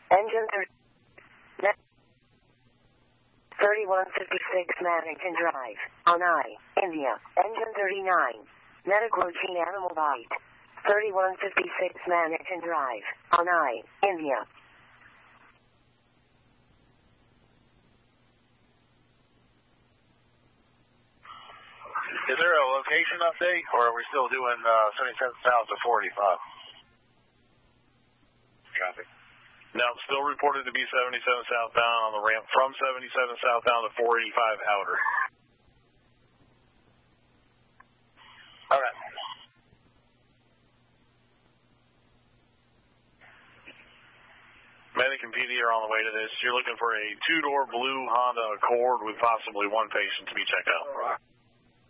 Engine 3156 Mannington Drive, on India. Engine 39. Metaglogene Animal Bite. 3156 Mannington Drive, on India. Is there a location update, or are we still doing 77 south to 45? Copy. No, still reported to be 77 southbound on the ramp from 77 southbound to 485 outer. Okay. Medic and PD are on the way to this. You're looking for a two-door blue Honda Accord with possibly one patient to be checked out.